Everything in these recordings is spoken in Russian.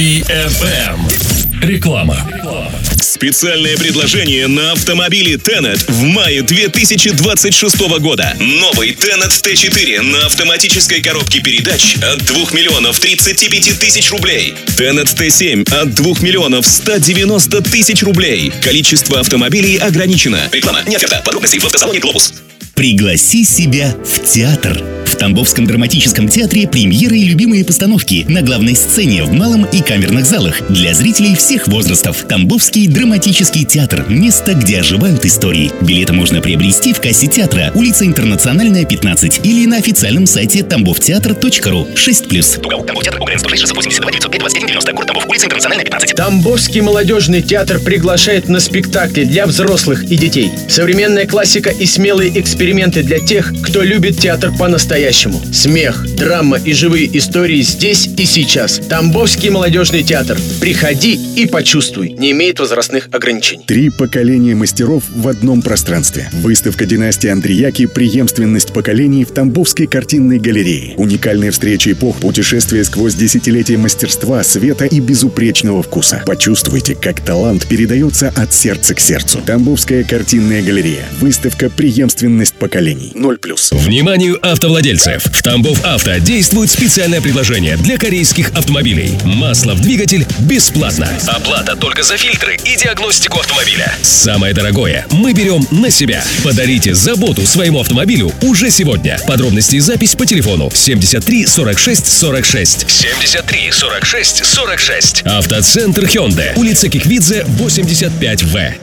Реклама. Специальное предложение на автомобили Tenet в мае 2026 года. Новый Tenet T4 на автоматической коробке передач от 2 миллионов 35 тысяч рублей. Tenet T7 от 2 миллионов 190 тысяч рублей. Количество автомобилей ограничено. Реклама не оферта. Подробности в автосалоне «Глобус». Пригласи себя в театр. В Тамбовском драматическом театре премьеры и любимые постановки на главной сцене в малом и камерных залах для зрителей всех возрастов. Тамбовский драматический театр – место, где оживают истории. Билеты можно приобрести в кассе театра, улица Интернациональная, 15, или на официальном сайте tambovteatr.ru. 6+. Тугал, Тамбовтеатр, УГРН 106 682 905 21 90, город Тамбов, улица Интернациональная, 15. Тамбовский молодежный театр приглашает на спектакли для взрослых и детей. Современная классика и смелые эксперименты для тех, кто любит театр по-настоящему. Смех, драма и живые истории здесь и сейчас. Тамбовский молодежный театр. Приходи и почувствуй. Не имеет возрастных ограничений. 3 поколения мастеров в одном пространстве. Выставка династии Андреяки «Преемственность поколений» в Тамбовской картинной галерее. Уникальная встреча эпох, путешествие сквозь десятилетия мастерства, света и безупречного вкуса. Почувствуйте, как талант передается от сердца к сердцу. Тамбовская картинная галерея. Выставка «Преемственность поколений». 0+. Вниманию автовладельцев! В Тамбов Авто действует специальное предложение для корейских автомобилей. Масло в двигатель бесплатно. Оплата только за фильтры и диагностику автомобиля. Самое дорогое мы берем на себя. Подарите заботу своему автомобилю уже сегодня. Подробности и запись по телефону 73 46 46. 73 46 46. Автоцентр Hyundai. Улица Киквидзе, 85В.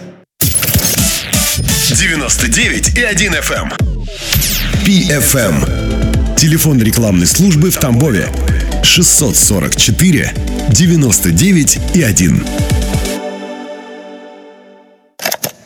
99,1 FM. PFM. Телефон рекламной службы в Тамбове 644 99,1.